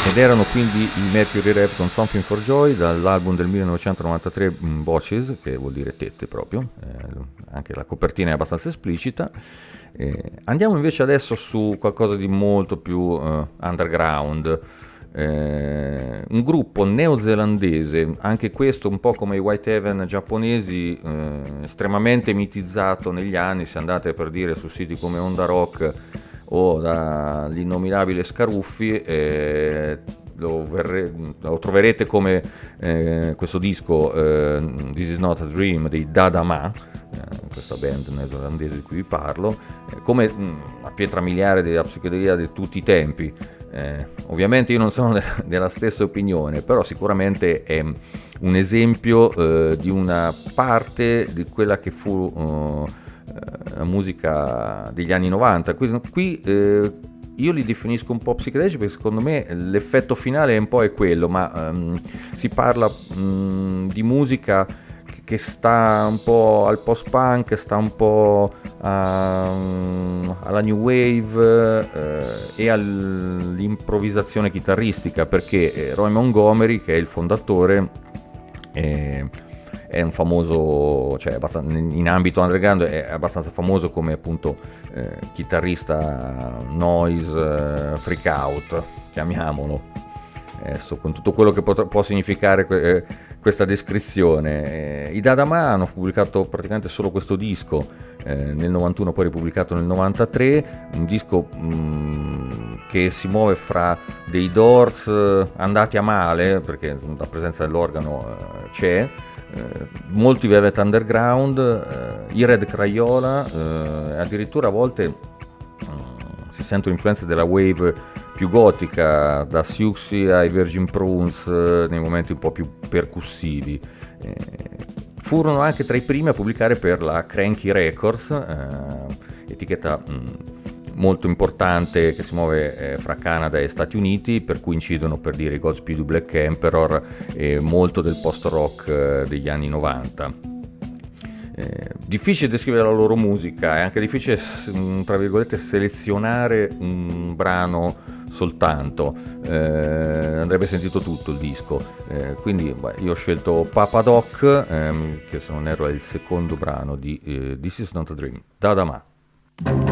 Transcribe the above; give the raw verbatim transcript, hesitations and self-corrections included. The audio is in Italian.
Ed erano quindi i Mercury Rev con Something for Joy dall'album del millenovecentonovantatré Boches, che vuol dire tette proprio, eh, anche la copertina è abbastanza esplicita. Eh, andiamo invece adesso su qualcosa di molto più uh, underground, eh, un gruppo neozelandese, anche questo un po' come i Whitehaven giapponesi, eh, estremamente mitizzato negli anni. Se andate per dire su siti come Onda Rock o dall'innominabile Scaruffi, eh, lo, verre, lo troverete come eh, questo disco eh, This Is Not a Dream dei Dadama, eh, questa band neozelandese di cui vi parlo, eh, come mh, la pietra miliare della psichedelia di tutti i tempi. Eh, ovviamente io non sono de- della stessa opinione, però sicuramente è un esempio eh, di una parte di quella che fu uh, la musica degli anni novanta. Qui, qui eh, io li definisco un po' psichedelici perché secondo me l'effetto finale è un po' è quello, ma um, si parla um, di musica che, che sta un po' al post-punk, sta un po' a, um, alla new wave eh, e all'improvvisazione chitarristica, perché eh, Roy Montgomery, che è il fondatore, eh, è un famoso, cioè in ambito underground è abbastanza famoso come appunto eh, chitarrista noise, eh, freak out, chiamiamolo, adesso con tutto quello che pot- può significare que- questa descrizione. Eh, I Dadama hanno pubblicato praticamente solo questo disco eh, nel novantuno, poi ripubblicato nel novantatré, un disco mh, che si muove fra dei Doors eh, andati a male, perché la presenza dell'organo eh, c'è, Eh, molti Velvet Underground, eh, i Red Crayola, eh, addirittura a volte eh, si sentono influenze della wave più gotica, da Siouxsie ai Virgin Prunes, eh, nei momenti un po' più percussivi. Eh, furono anche tra i primi a pubblicare per la Cranky Records, eh, etichetta mh, molto importante che si muove eh, fra Canada e Stati Uniti, per cui incidono, per dire, i Godspeed You Black Emperor e molto del post-rock eh, degli anni novanta. Eh, difficile descrivere la loro musica, è anche difficile, tra virgolette, selezionare un brano soltanto, eh, andrebbe sentito tutto il disco, eh, quindi beh, io ho scelto Papa Doc, ehm, che se non erro è il secondo brano di eh, This Is Not a Dream, Dadama.